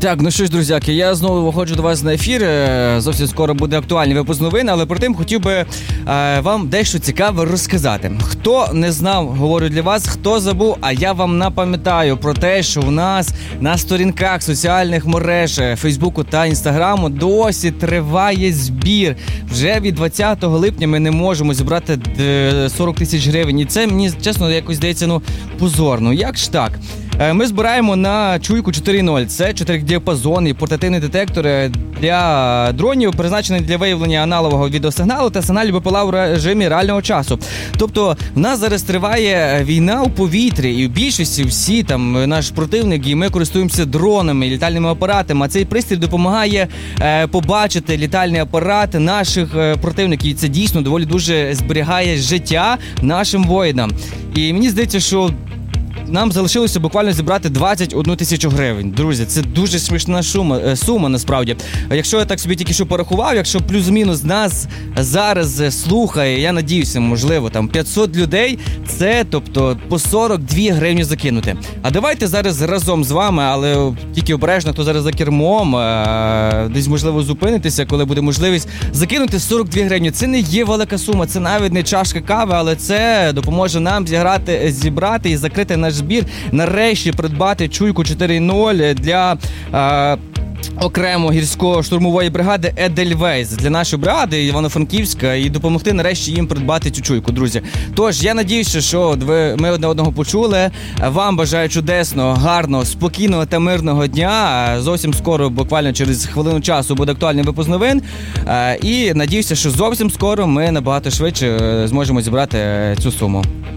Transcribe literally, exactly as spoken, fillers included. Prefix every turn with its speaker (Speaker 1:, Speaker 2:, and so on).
Speaker 1: Так, ну що ж, друзяки, я знову виходжу до вас на ефір. Зовсім скоро буде актуальний випуск новин, але перед тим хотів би е, вам дещо цікаве розказати. Хто не знав, говорю для вас, хто забув, а я вам напам'ятаю про те, що у нас на сторінках соціальних мереж Фейсбуку та Інстаграму досі триває збір. Вже від двадцятого липня ми не можемо зібрати сорок тисяч гривень. І це мені, чесно, якось здається, ну, позорно. Як ж так? Ми збираємо на чуйку чотири нуль. Це чотиридіапазонний портативний детектор для дронів, призначений для виявлення аналогового відеосигналу та сигналів БПЛА в режимі реального часу. Тобто в нас зараз триває війна у повітрі, і в більшості всі там наш противник, і ми користуємося дронами, літальними апаратами. А цей пристрій допомагає е, побачити літальні апарати наших е, противників. І це дійсно доволі дуже зберігає життя нашим воїнам. І мені здається, що нам залишилося буквально зібрати двадцять одну тисячу гривень. Друзі, це дуже смішна сума, сума насправді. Якщо я так собі тільки що порахував, якщо плюс-мінус нас зараз слухає, я надіюся, можливо, там п'ятсот людей, це, тобто, по сорок дві гривні закинути. А давайте зараз разом з вами, але тільки обережно, хто зараз за кермом, десь, можливо, зупинитися, коли буде можливість закинути сорок дві гривні. Це не є велика сума, це навіть не чашка кави, але це допоможе нам зіграти, зібрати і закрити наш збір, нарешті придбати чуйку чотири нуль для е, окремо гірсько-штурмової бригади Едельвейс для нашої бригади Івано-Франківська і допомогти нарешті їм придбати цю чуйку, друзі. Тож, я надіюся, що ви, ми одне одного почули. Вам бажаю чудесного, гарного, спокійного та мирного дня. Зовсім скоро, буквально через хвилину часу, буде актуальний випуск новин. І надіюся, що зовсім скоро ми набагато швидше зможемо зібрати цю суму.